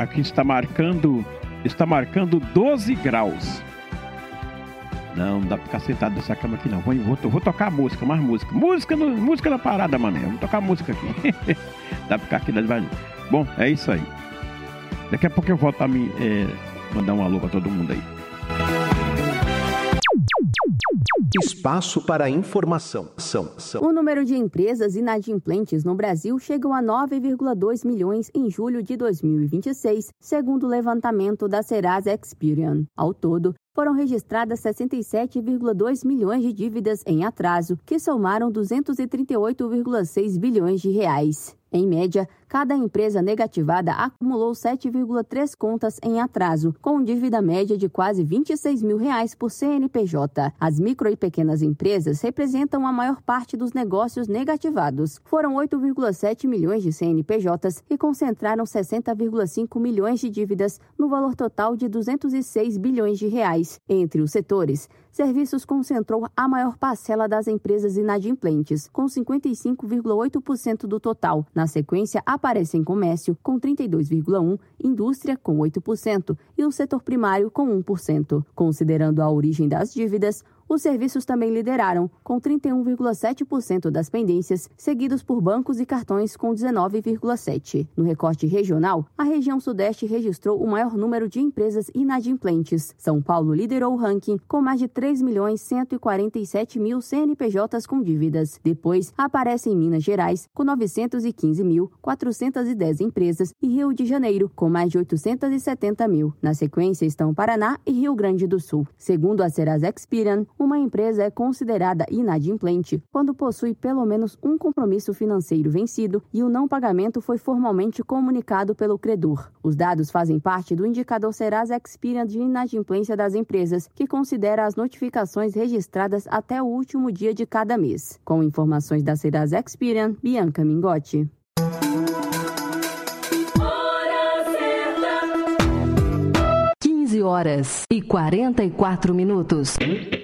Aqui está marcando 12 graus. Não dá pra ficar sentado nessa cama aqui não. Vou tocar música, mais música. Música na parada, mané. Vou tocar música aqui. Dá pra ficar aqui devagar. Bom, é isso aí. Daqui a pouco eu volto a mandar um alô pra todo mundo aí. Espaço para informação. O número de empresas inadimplentes no Brasil chegou a 9,2 milhões em julho de 2026, segundo o levantamento da Serasa Experian. Ao todo, foram registradas 67,2 milhões de dívidas em atraso, que somaram 238,6 bilhões de reais. Em média, cada empresa negativada acumulou 7,3 contas em atraso, com dívida média de quase R$26 mil por CNPJ. As micro e pequenas empresas representam a maior parte dos negócios negativados. Foram 8,7 milhões de CNPJs e concentraram 60,5 milhões de dívidas no valor total de 206 bilhões de reais. Entre os setores, serviços concentrou a maior parcela das empresas inadimplentes, com 55,8% do total. Na sequência, aparecem comércio, com 32,1%, indústria, com 8%, e o setor primário, com 1%. Considerando a origem das dívidas, os serviços também lideraram, com 31,7% das pendências, seguidos por bancos e cartões, com 19,7%. No recorte regional, a região Sudeste registrou o maior número de empresas inadimplentes. São Paulo liderou o ranking, com mais de 3.147.000 CNPJs com dívidas. Depois, aparecem Minas Gerais, com 915.410 empresas, e Rio de Janeiro, com mais de 870.000. Na sequência estão Paraná e Rio Grande do Sul. Segundo a Serasa Experian, uma empresa é considerada inadimplente quando possui pelo menos um compromisso financeiro vencido e o não pagamento foi formalmente comunicado pelo credor. Os dados fazem parte do indicador Serasa Experian de inadimplência das empresas, que considera as notificações registradas até o último dia de cada mês. Com informações da Serasa Experian, Bianca Mingotti. 15 horas e 44 minutos.